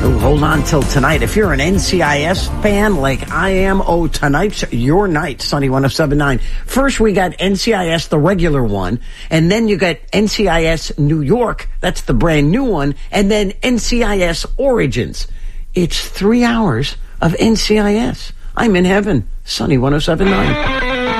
Oh, hold on till tonight. If you're an NCIS fan like I am, tonight's your night, Sunny 107.9. First, we got NCIS, the regular one, and then you got NCIS New York. That's the brand new one, and then NCIS Origins. It's 3 hours of NCIS. I'm in heaven. Sunny 107.9.